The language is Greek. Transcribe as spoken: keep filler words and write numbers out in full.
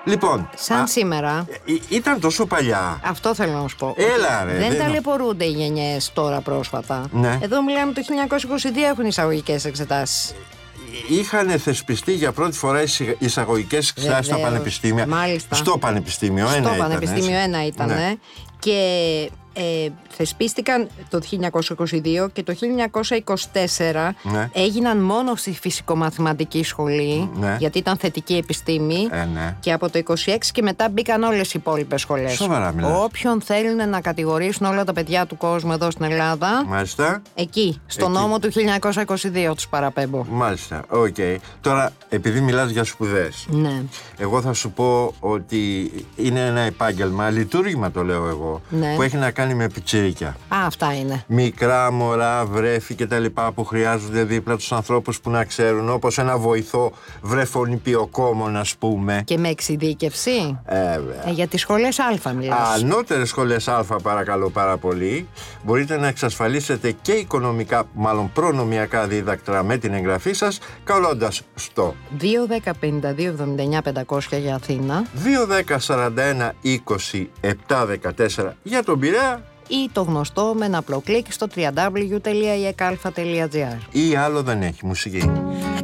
Λοιπόν, Σαν α, σήμερα. Ή, ήταν τόσο παλιά. Αυτό θέλω να σου πω. Έλα, ρε, δεν δεν... ταλαιπωρούνται οι γενιές τώρα πρόσφατα. Ναι. Εδώ μιλάμε το χίλια εννιακόσια είκοσι δύο έχουν εισαγωγικές εξετάσεις. Είχαν θεσπιστεί για πρώτη φορά εισαγωγικές εξετάσεις στα πανεπιστήμια. Μάλιστα. Στο Πανεπιστήμιο Στο ένα Πανεπιστήμιο ήταν, ένα ήταν. Ναι. Και ε, θεσπίστηκαν το χίλια εννιακόσια είκοσι δύο και το χίλια εννιακόσια είκοσι τέσσερα Ναι. έγιναν μόνο στη φυσικομαθηματική σχολή, Ναι. γιατί ήταν θετική επιστήμη. Ε, ναι. Και από το είκοσι έξι και μετά μπήκαν όλες οι υπόλοιπες σχολές. Σοβαρά μιλάς. Όποιον θέλουν να κατηγορήσουν όλα τα παιδιά του κόσμου εδώ στην Ελλάδα, Μάλιστα. εκεί, στο Εκεί. νόμο του χίλια εννιακόσια είκοσι δύο τους παραπέμπω. Μάλιστα, οκ. Okay. Τώρα, επειδή μιλάς για σπουδές, Ναι. εγώ θα σου πω ότι είναι ένα επάγγελμα, λειτουργήμα το λέω εγώ, Ναι. που έχει να κάνει με πιτσίρικια. Α, αυτά είναι. Μικρά μωρά, βρέφη και τα λοιπά που χρειάζονται δίπλα τους ανθρώπους που να ξέρουν, όπως ένα βοηθό βρεφονιπιοκόμων, ας πούμε. Και με εξειδίκευση. Ε, Ε, για τις σχολές Α μιλάς. Ανώτερες σχολές Α, παρακαλώ πάρα πολύ, μπορείτε να εξασφαλίσετε και οικονομικά, μάλλον προνομιακά δίδακτρα με την εγγραφή σας, καλώντας στο δύο δέκα πενήντα δύο εβδομήντα εννιά πεντακόσια για Αθήνα δύο δέκα σαράντα ένα είκοσι επτά δεκατέσσερα για τον Πειραιά ή το γνωστό με ένα απλό κλικ στο double-u double-u double-u τελεία ι εκ αλφα τελεία τζι άρ. ή άλλο δεν έχει μουσική.